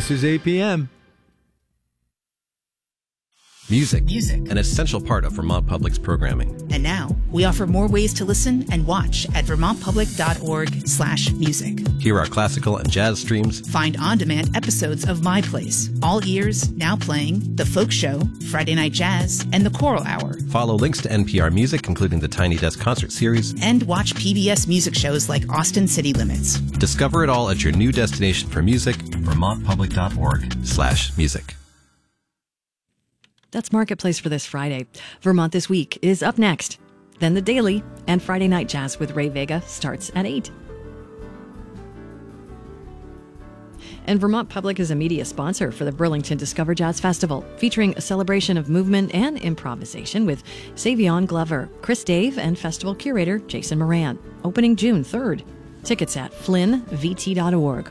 This is APM. Music, an essential part of Vermont Public's programming. And now, we offer more ways to listen and watch at vermontpublic.org/music. Hear our classical and jazz streams. Find on-demand episodes of My Place, All Ears, Now Playing, The Folk Show, Friday Night Jazz, and The Choral Hour. Follow links to NPR Music, including the Tiny Desk Concert Series. And watch PBS music shows like Austin City Limits. Discover it all at your new destination for music, vermontpublic.org/music. That's Marketplace for this Friday. Vermont This Week is up next. Then The Daily and Friday Night Jazz with Ray Vega starts at 8. And Vermont Public is a media sponsor for the Burlington Discover Jazz Festival, featuring a celebration of movement and improvisation with Savion Glover, Chris Dave, and festival curator Jason Moran. Opening June 3rd. Tickets at flynnvt.org.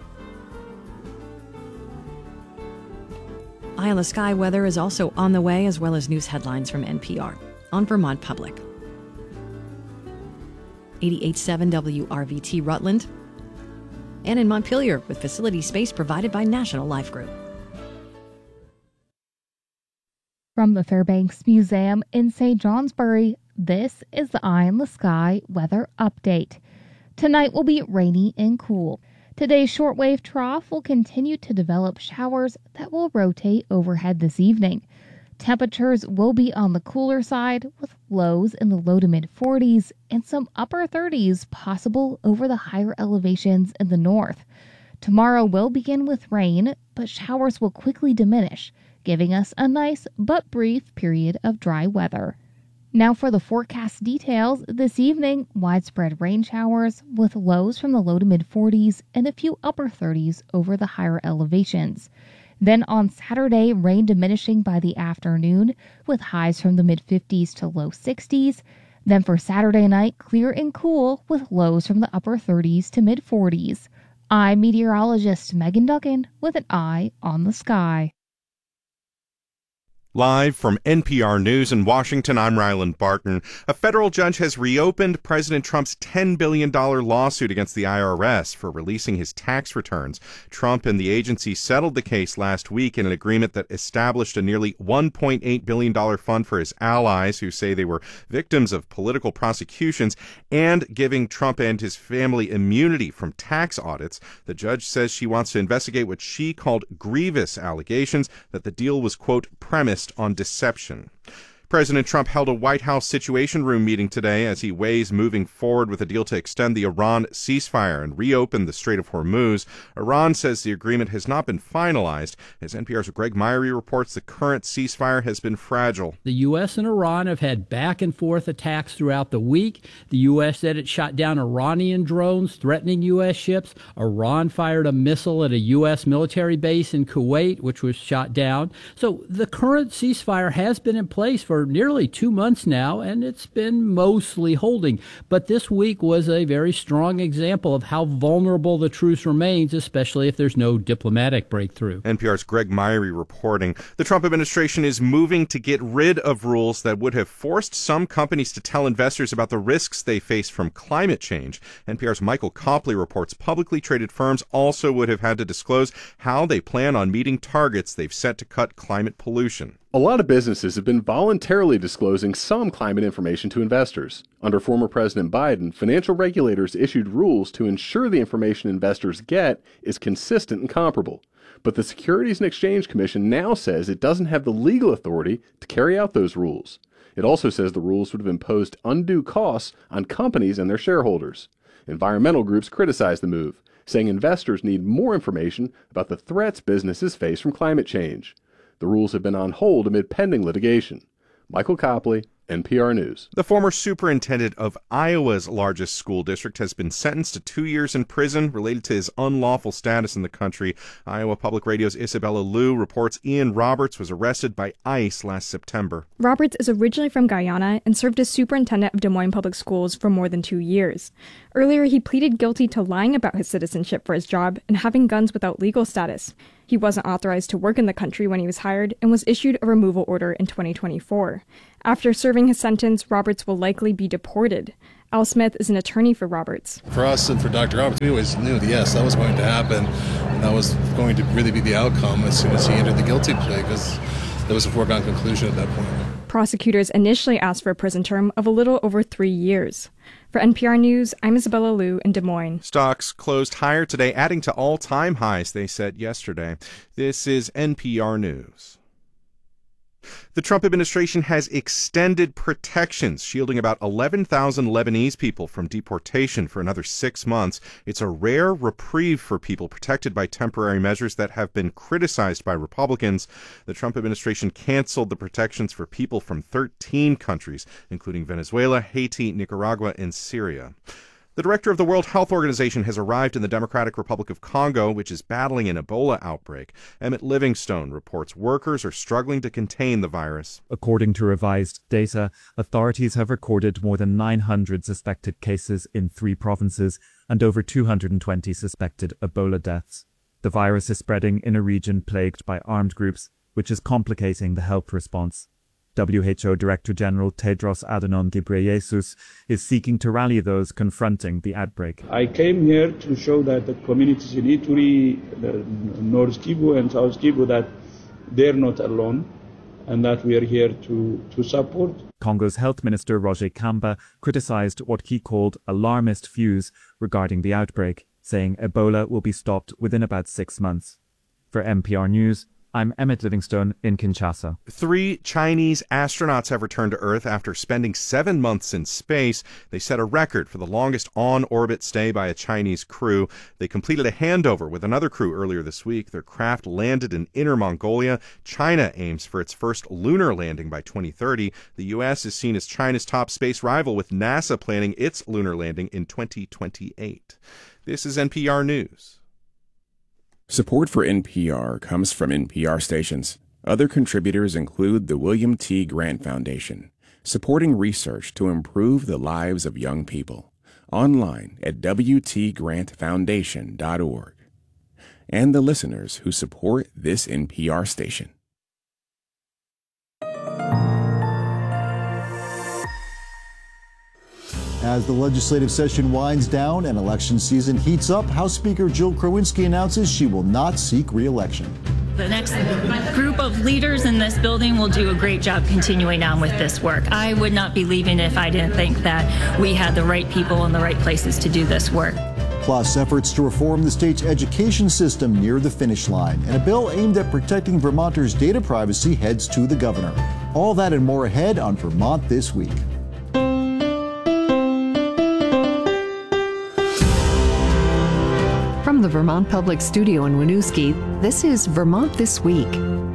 Eye on the Sky weather is also on the way, as well as news headlines from NPR on Vermont Public. 88.7 WRVT Rutland, and in Montpelier with facility space provided by National Life Group. From the Fairbanks Museum in St. Johnsbury, this is the Eye on the Sky weather update. Tonight will be rainy and cool. Today's shortwave trough will continue to develop showers that will rotate overhead this evening. Temperatures will be on the cooler side, with lows in the low to mid 40s and some upper 30s possible over the higher elevations in the north. Tomorrow will begin with rain, but showers will quickly diminish, giving us a nice but brief period of dry weather. Now for the forecast details. This evening, widespread rain showers with lows from the low to mid 40s and a few upper 30s over the higher elevations. Then on Saturday, rain diminishing by the afternoon with highs from the mid 50s to low 60s. Then for Saturday night, clear and cool with lows from the upper 30s to mid 40s. I'm meteorologist Megan Duggan with an eye on the sky. Live from NPR News in Washington, I'm Ryland Barton. A federal judge has reopened President Trump's $10 billion lawsuit against the IRS for releasing his tax returns. Trump and the agency settled the case last week in an agreement that established a nearly $1.8 billion fund for his allies who say they were victims of political prosecutions and giving Trump and his family immunity from tax audits. The judge says she wants to investigate what she called grievous allegations that the deal was, quote, premised on deception. President Trump held a White House Situation Room meeting today as he weighs moving forward with a deal to extend the Iran ceasefire and reopen the Strait of Hormuz. Iran says the agreement has not been finalized. As NPR's Greg Myrie reports, the current ceasefire has been fragile. The U.S. and Iran have had back-and-forth attacks throughout the week. The U.S. said it shot down Iranian drones threatening U.S. ships. Iran fired a missile at a U.S. military base in Kuwait, which was shot down. So the current ceasefire has been in place for nearly 2 months now, and it's been mostly holding. But this week was a very strong example of how vulnerable the truce remains, especially if there's no diplomatic breakthrough. NPR's Greg Myrie reporting. The Trump administration is moving to get rid of rules that would have forced some companies to tell investors about the risks they face from climate change. NPR's Michael Copley reports publicly traded firms also would have had to disclose how they plan on meeting targets they've set to cut climate pollution. A lot of businesses have been voluntarily disclosing some climate information to investors. Under former President Biden, financial regulators issued rules to ensure the information investors get is consistent and comparable. But the Securities and Exchange Commission now says it doesn't have the legal authority to carry out those rules. It also says the rules would have imposed undue costs on companies and their shareholders. Environmental groups criticize the move, saying investors need more information about the threats businesses face from climate change. The rules have been on hold amid pending litigation. Michael Copley, NPR News. The former superintendent of Iowa's largest school district has been sentenced to 2 years in prison related to his unlawful status in the country. Iowa Public Radio's Isabella Liu reports Ian Roberts was arrested by ICE last September. Roberts is originally from Guyana and served as superintendent of Des Moines Public Schools for more than 2 years. Earlier, he pleaded guilty to lying about his citizenship for his job and having guns without legal status. He wasn't authorized to work in the country when he was hired and was issued a removal order in 2024. After serving his sentence, Roberts will likely be deported. Al Smith is an attorney for Roberts. For us and for Dr. Roberts, we always knew that, yes, that was going to happen. And that was going to really be the outcome as soon as he entered the guilty plea, because there was a foregone conclusion at that point. Prosecutors initially asked for a prison term of a little over 3 years. For NPR News, I'm Isabella Liu in Des Moines. Stocks closed higher today, adding to all-time highs, they said yesterday. This is NPR News. The Trump administration has extended protections, shielding about 11,000 Lebanese people from deportation for another 6 months. It's a rare reprieve for people protected by temporary measures that have been criticized by Republicans. The Trump administration canceled the protections for people from 13 countries, including Venezuela, Haiti, Nicaragua, and Syria. The director of the World Health Organization has arrived in the Democratic Republic of Congo, which is battling an Ebola outbreak. Emmett Livingstone reports workers are struggling to contain the virus. According to revised data, authorities have recorded more than 900 suspected cases in 3 provinces and over 220 suspected Ebola deaths. The virus is spreading in a region plagued by armed groups, which is complicating the health response. WHO Director General Tedros Adhanom Ghebreyesus is seeking to rally those confronting the outbreak. I came here to show that the communities in Ituri, North Kivu and South Kivu, that they're not alone and that we are here to support. Congo's Health Minister Roger Kamba criticized what he called alarmist views regarding the outbreak, saying Ebola will be stopped within about 6 months. For NPR News, I'm Emmett Livingstone in Kinshasa. 3 Chinese astronauts have returned to Earth after spending 7 months in space. They set a record for the longest on-orbit stay by a Chinese crew. They completed a handover with another crew earlier this week. Their craft landed in Inner Mongolia. China aims for its first lunar landing by 2030. The U.S. is seen as China's top space rival, with NASA planning its lunar landing in 2028. This is NPR News. Support for NPR comes from NPR stations. Other contributors include the William T. Grant Foundation, supporting research to improve the lives of young people. Online at wtgrantfoundation.org. And the listeners who support this NPR station. As the legislative session winds down and election season heats up, House Speaker Jill Krowinski announces she will not seek re-election. The next group of leaders in this building will do a great job continuing on with this work. I would not be leaving if I didn't think that we had the right people in the right places to do this work. Plus, efforts to reform the state's education system near the finish line, and a bill aimed at protecting Vermonters' data privacy heads to the governor. All that and more ahead on Vermont This Week. From the Vermont Public Studio in Winooski, this is Vermont This Week.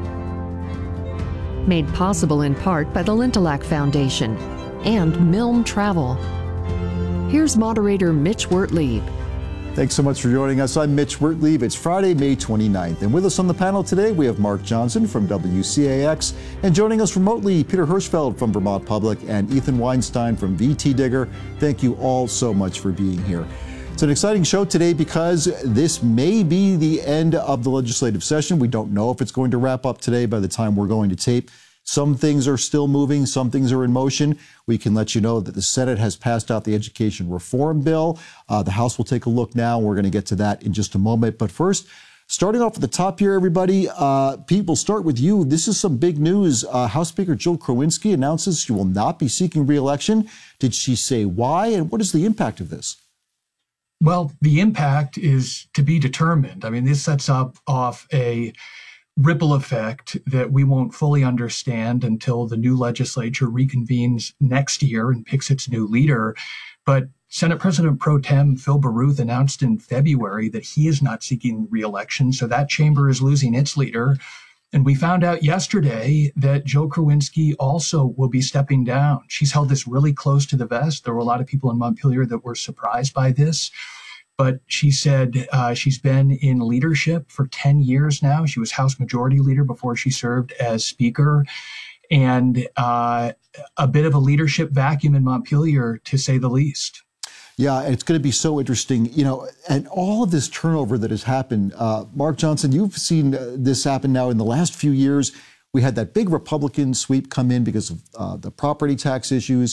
Made possible in part by the Lintelak Foundation and Milne Travel. Here's moderator Mitch Wertlieb. Thanks so much for joining us. I'm Mitch Wertlieb. It's Friday, May 29th. And with us on the panel today, we have Mark Johnson from WCAX. And joining us remotely, Peter Hirschfeld from Vermont Public and Ethan Weinstein from VT Digger. Thank you all so much for being here. It's an exciting show today because this may be the end of the legislative session. We don't know if it's going to wrap up today by the time we're going to tape. Some things are still moving. Some things are in motion. We can let you know that the Senate has passed out the education reform bill. The House will take a look now. We're going to get to that in just a moment. But first, starting off at the top here, everybody, Pete, we'll start with you. This is some big news. House Speaker Jill Krowinski announces she will not be seeking re-election. Did she say why, and what is the impact of this? Well, the impact is to be determined. I mean, this sets off a ripple effect that we won't fully understand until the new legislature reconvenes next year and picks its new leader. But Senate President Pro Tem Phil Baruth announced in February that he is not seeking re-election, so that chamber is losing its leader. And we found out yesterday that Jill Krowinski also will be stepping down. She's held this really close to the vest. There were a lot of people in Montpelier that were surprised by this. But she said she's been in leadership for 10 years now. She was House Majority Leader before she served as Speaker. And a bit of a leadership vacuum in Montpelier, to say the least. Yeah, it's going to be so interesting, you know, and all of this turnover that has happened. Mark Johnson, you've seen this happen now in the last few years. We had that big Republican sweep come in because of the property tax issues.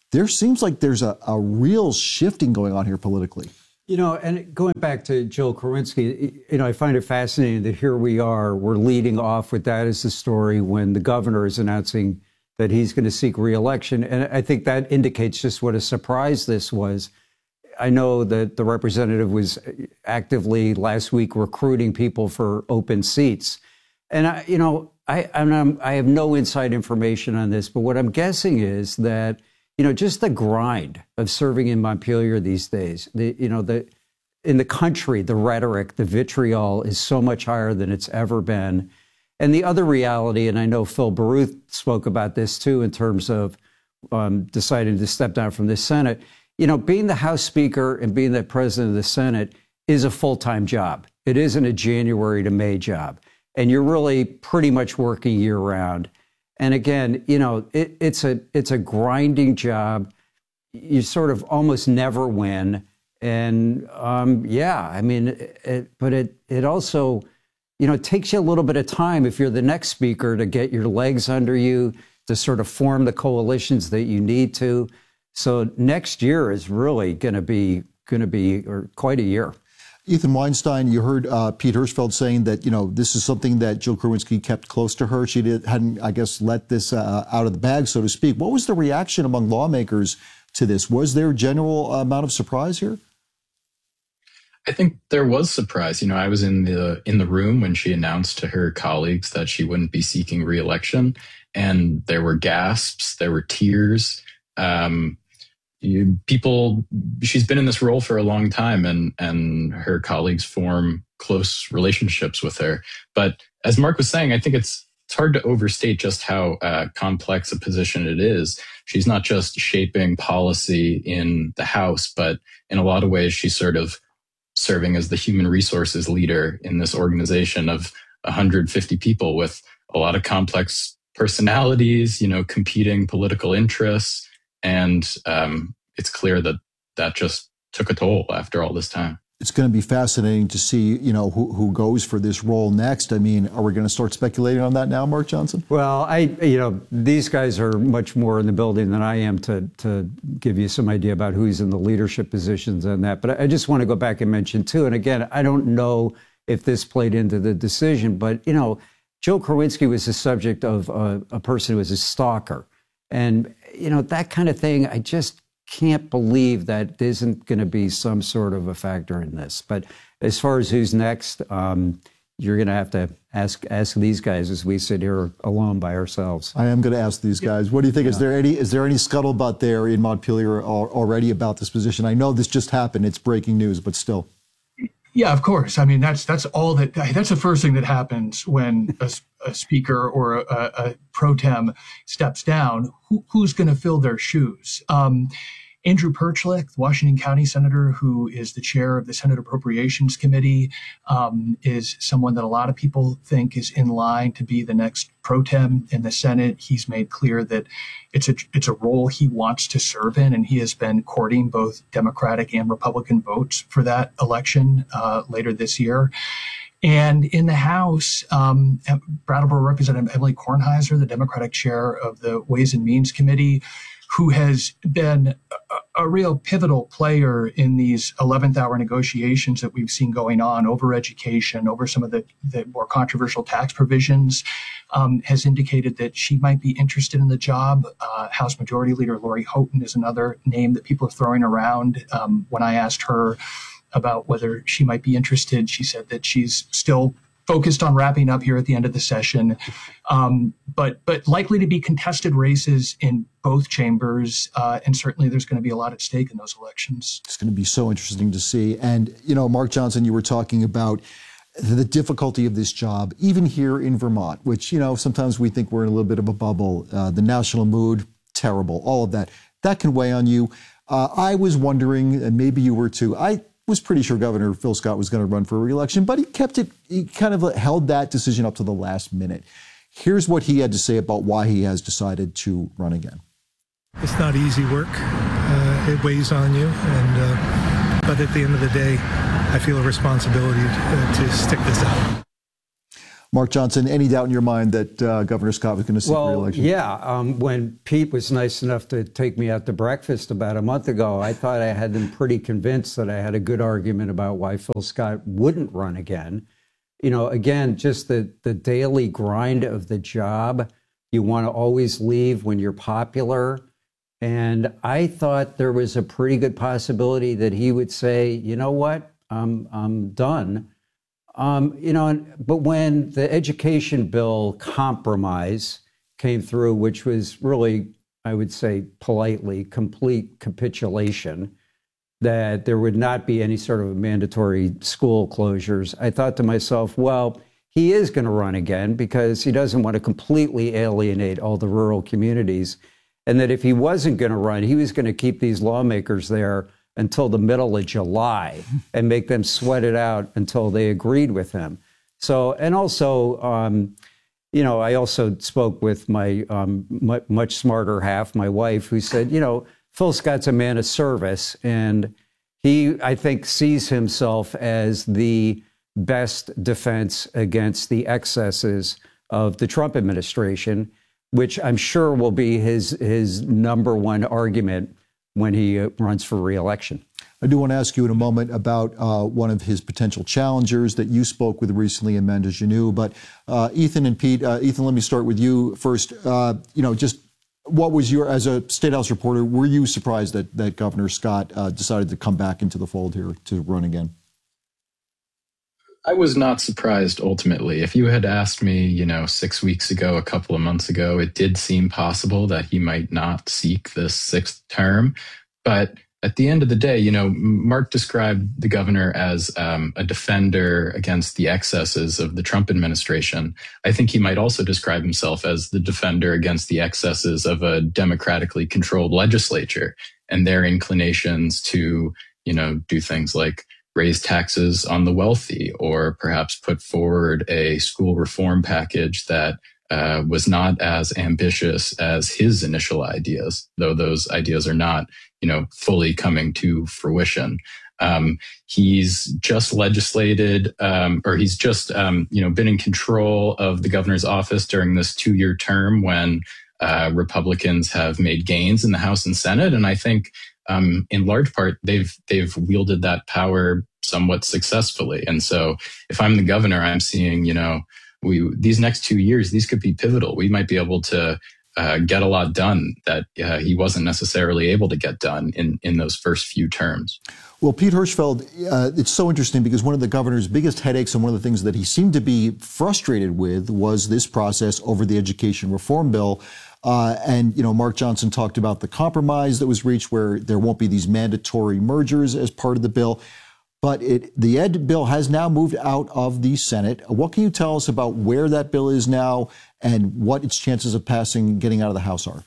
there seems like there's a real shifting going on here politically. And going back to Jill Krawinski, I find it fascinating that here we're leading off with that as the story when the governor is announcing that he's going to seek re-election. And I think that indicates just what a surprise this was. I know that the representative was actively last week recruiting people for open seats. And, I have no inside information on this, but what I'm guessing is that just the grind of serving in Montpelier these days, in the country, the rhetoric, the vitriol is so much higher than it's ever been. And the other reality, and I know Phil Baruth spoke about this too, in terms of deciding to step down from the Senate, being the House Speaker and being the President of the Senate is a full-time job. It isn't a January to May job. And you're really pretty much working year-round. And again, it's a grinding job. You sort of almost never win. And but it also, it takes you a little bit of time if you're the next speaker to get your legs under you, to sort of form the coalitions that you need to. So next year is really going to be quite a year. Ethan Weinstein, you heard Pete Hirschfeld saying that, this is something that Jill Krawinski kept close to her. She hadn't, I guess, let this out of the bag, so to speak. What was the reaction among lawmakers to this? Was there a general amount of surprise here? I think there was surprise. I was in the room when she announced to her colleagues that she wouldn't be seeking re-election, and there were gasps, there were tears. She's been in this role for a long time, and her colleagues form close relationships with her. But as Mark was saying, I think it's hard to overstate just how complex a position it is. She's not just shaping policy in the House, but in a lot of ways, she's sort of serving as the human resources leader in this organization of 150 people with a lot of complex personalities, competing political interests. And it's clear that just took a toll after all this time. It's going to be fascinating to see, who goes for this role next. I mean, are we going to start speculating on that now, Mark Johnson? Well, these guys are much more in the building than I am to give you some idea about who's in the leadership positions and that. But I just want to go back and mention too, and again, I don't know if this played into the decision, but, Jill Krawinski was the subject of a person who was a stalker. And, that kind of thing, I just can't believe that isn't going to be some sort of a factor in this. But as far as who's next, you're going to have to ask these guys as we sit here alone by ourselves. I am going to ask these guys. What do you think? Yeah. Is there any scuttlebutt there in Montpelier already about this position? I know this just happened. It's breaking news, but still. Yeah, of course. I mean, that's the first thing that happens when a speaker or a pro tem steps down. Who's going to fill their shoes? Andrew Perchlik, the Washington County Senator, who is the chair of the Senate Appropriations Committee, is someone that a lot of people think is in line to be the next pro tem in the Senate. He's made clear that it's a role he wants to serve in, and he has been courting both Democratic and Republican votes for that election later this year. And in the House, Brattleboro Representative Emily Kornheiser, the Democratic chair of the Ways and Means Committee, who has been a real pivotal player in these 11th hour negotiations that we've seen going on over education, over some of the more controversial tax provisions, has indicated that she might be interested in the job. House Majority Leader Lori Houghton is another name that people are throwing around. When I asked her about whether she might be interested, she said that she's still focused on wrapping up here at the end of the session, but likely to be contested races in both chambers, and certainly there's going to be a lot at stake in those elections. It's going to be so interesting to see. And, Mark Johnson, you were talking about the difficulty of this job, even here in Vermont, which, sometimes we think we're in a little bit of a bubble. The national mood, terrible, all of that. That can weigh on you. I was wondering, and maybe you were too, I was pretty sure Governor Phil Scott was going to run for re-election, but he kind of held that decision up to the last minute. Here's what he had to say about why he has decided to run again. It's not easy work. It weighs on you, but at the end of the day, I feel a responsibility to stick this out. Mark Johnson, any doubt in your mind that Governor Scott was going to seek re-election? Yeah. When Pete was nice enough to take me out to breakfast about a month ago, I thought I had them pretty convinced that I had a good argument about why Phil Scott wouldn't run again. Again, just the daily grind of the job. You want to always leave when you're popular. And I thought there was a pretty good possibility that he would say, you know what, I'm done. But when the education bill compromise came through, which was really, I would say politely, complete capitulation, that there would not be any sort of mandatory school closures, I thought to myself, well, he is going to run again because he doesn't want to completely alienate all the rural communities. And that if he wasn't going to run, he was going to keep these lawmakers there until the middle of July and make them sweat it out until they agreed with him. So, and also, I also spoke with my much smarter half, my wife, who said, Phil Scott's a man of service, and he, I think, sees himself as the best defense against the excesses of the Trump administration, which I'm sure will be his number one argument when he runs for re-election. I do want to ask you in a moment about one of his potential challengers that you spoke with recently, Amanda Genoux. But Ethan and Pete, Ethan, let me start with you first. Just what was as a State House reporter, were you surprised that Governor Scott decided to come back into the fold here to run again? I was not surprised ultimately. If you had asked me, 6 weeks ago, a couple of months ago, it did seem possible that he might not seek this sixth term. But at the end of the day, Mark described the governor as a defender against the excesses of the Trump administration. I think he might also describe himself as the defender against the excesses of a democratically controlled legislature and their inclinations to, do things like raise taxes on the wealthy, or perhaps put forward a school reform package that was not as ambitious as his initial ideas, though those ideas are not, fully coming to fruition. He's just legislated, or he's just, been in control of the governor's office during this 2-year term when Republicans have made gains in the House and Senate. And I think in large part, they've wielded that power somewhat successfully. And so if I'm the governor, I'm seeing, these next 2 years, these could be pivotal. We might be able to get a lot done that he wasn't necessarily able to get done in those first few terms. Well, Pete Hirschfeld, it's so interesting because one of the governor's biggest headaches and one of the things that he seemed to be frustrated with was this process over the education reform bill. Mark Johnson talked about the compromise that was reached where there won't be these mandatory mergers as part of the bill. But the ed bill has now moved out of the Senate. What can you tell us about where that bill is now and what its chances of passing, getting out of the House are?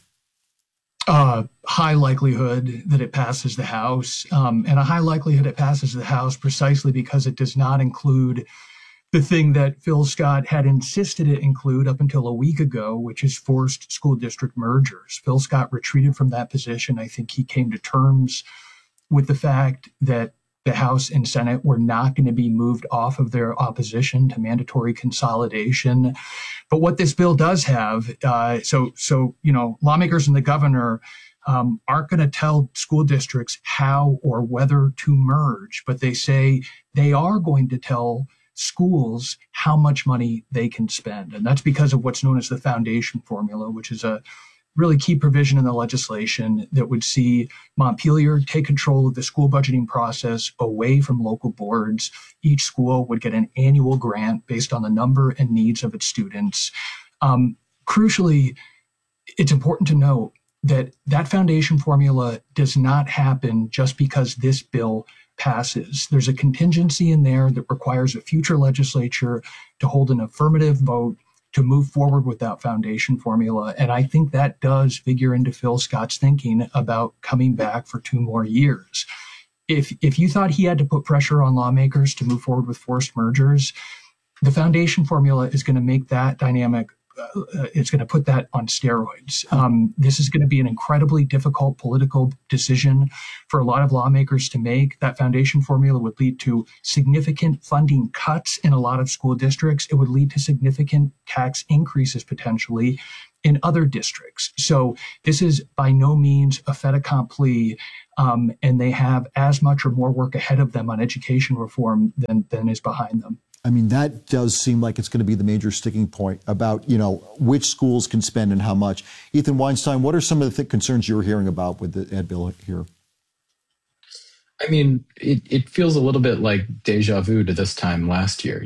High likelihood that it passes the House, and a high likelihood it passes the House precisely because it does not include the thing that Phil Scott had insisted it include up until a week ago, which is forced school district mergers. Phil Scott retreated from that position. I think he came to terms with the fact that the House and Senate were not going to be moved off of their opposition to mandatory consolidation. But what this bill does have, lawmakers and the governor aren't going to tell school districts how or whether to merge, but they say they are going to tell schools how much money they can spend. And that's because of what's known as the foundation formula, which is a really key provision in the legislation that would see Montpelier take control of the school budgeting process away from local boards. Each school would get an annual grant based on the number and needs of its students. Crucially, it's important to note that that foundation formula does not happen just because this bill passes. There's a contingency in there that requires a future legislature to hold an affirmative vote to move forward with that foundation formula. And I think that does figure into Phil Scott's thinking about coming back for 2 more years. If you thought he had to put pressure on lawmakers to move forward with forced mergers, the foundation formula is going to make that dynamic it's going to put that on steroids. This is going to be an incredibly difficult political decision for a lot of lawmakers to make. That foundation formula would lead to significant funding cuts in a lot of school districts. It would lead to significant tax increases potentially in other districts. So this is by no means a fait accompli, and they have as much or more work ahead of them on education reform than is behind them. I mean, that does seem like it's going to be the major sticking point about, which schools can spend and how much. Ethan Weinstein, what are some of the concerns you're hearing about with the Ed bill here? I mean, it feels a little bit like deja vu to this time last year.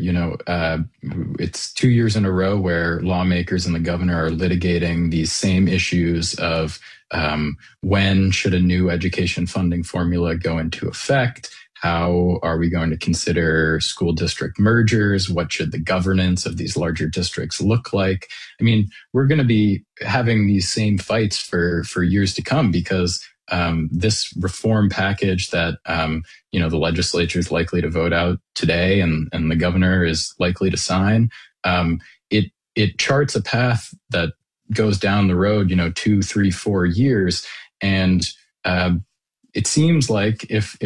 It's 2 years in a row where lawmakers and the governor are litigating these same issues of when should a new education funding formula go into effect? How are we going to consider school district mergers? What should the governance of these larger districts look like? I mean, we're going to be having these same fights for years to come because this reform package that the legislature is likely to vote out today and the governor is likely to sign, it charts a path that goes down the road 2, 3, 4 years, and it seems like if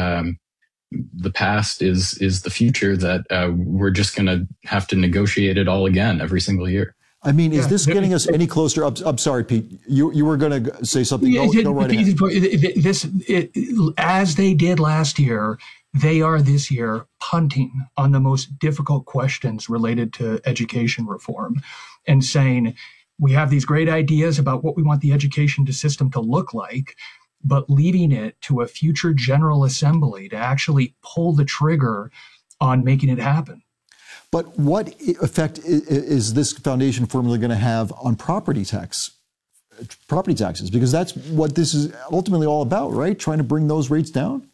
the past is the future, that we're just going to have to negotiate it all again every single year. I mean, is this getting us any closer? I'm sorry, Pete. You were going to say something. Go right ahead. As they did last year, they are this year punting on the most difficult questions related to education reform and saying, we have these great ideas about what we want the education system to look like, but leaving it to a future General Assembly to actually pull the trigger on making it happen. But what effect is this foundation formula going to have on property taxes? Because that's what this is ultimately all about, right? Trying to bring those rates down?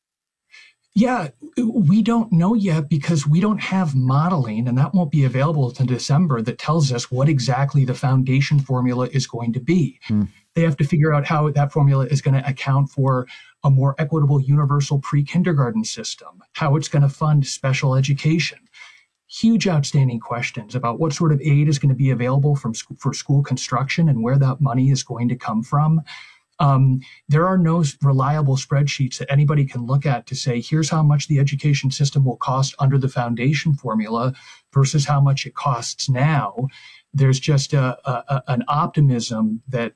Yeah, we don't know yet because we don't have modeling, and that won't be available until December, that tells us what exactly the foundation formula is going to be. They have to figure out how that formula is going to account for a more equitable universal pre-kindergarten system, how it's going to fund special education. Huge outstanding questions about what sort of aid is going to be available for school construction and where that money is going to come from. There are no reliable spreadsheets that anybody can look at to say, here's how much the education system will cost under the foundation formula versus how much it costs now. There's just an optimism that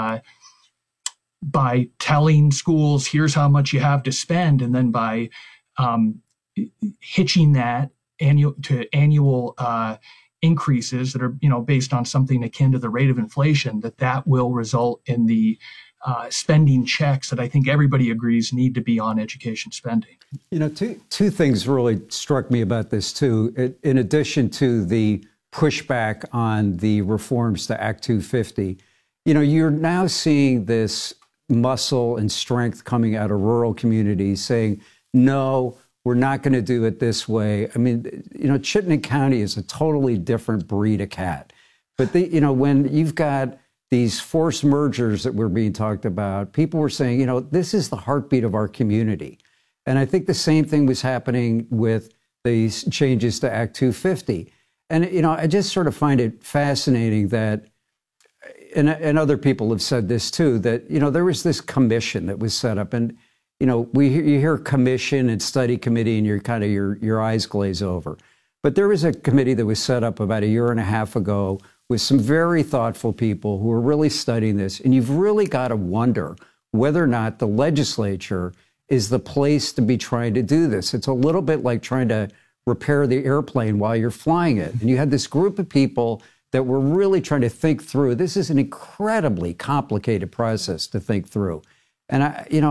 by telling schools, here's how much you have to spend, and then by hitching that annual increases that are based on something akin to the rate of inflation, that will result in the spending checks that I think everybody agrees need to be on education spending. Two things really struck me about this too. In addition to the pushback on the reforms to Act 250, you're now seeing this muscle and strength coming out of rural communities saying, no, we're not going to do it this way. I mean, Chittenden County is a totally different breed of cat. But when you've got these forced mergers that were being talked about, people were saying, this is the heartbeat of our community. And I think the same thing was happening with these changes to Act 250. And, I just sort of find it fascinating that, and other people have said this too, that, there was this commission that was set up, and, you hear commission and study committee and your eyes glaze over. But there was a committee that was set up about 1.5 years ago with some very thoughtful people who are really studying this. And you've really got to wonder whether or not the legislature is the place to be trying to do this. It's a little bit like trying to repair the airplane while you're flying it. And you had this group of people that were really trying to think through. This is an incredibly complicated process to think through. And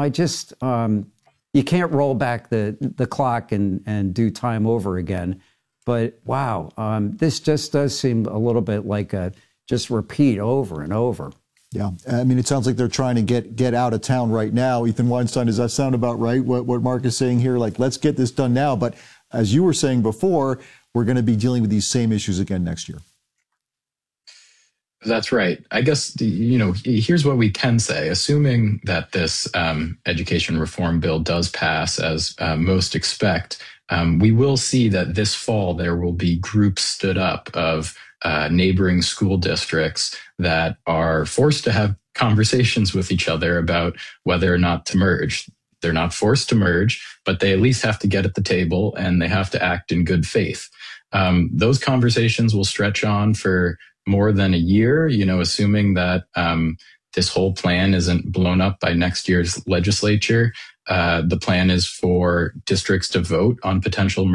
you can't roll back the clock and do time over again. But wow, this just does seem a little bit like just repeat over and over. Yeah, I mean, it sounds like they're trying to get out of town right now. Ethan Weinstein, does that sound about right? What Mark is saying here, like, let's get this done now. But as you were saying before, we're going to be dealing with these same issues again next year. That's right. I guess, here's what we can say. Assuming that this education reform bill does pass, as most expect, we will see that this fall there will be groups stood up of neighboring school districts that are forced to have conversations with each other about whether or not to merge. They're not forced to merge, but they at least have to get at the table and they have to act in good faith. Those conversations will stretch on for more than a year, assuming that this whole plan isn't blown up by next year's legislature. The plan is for districts to vote on potential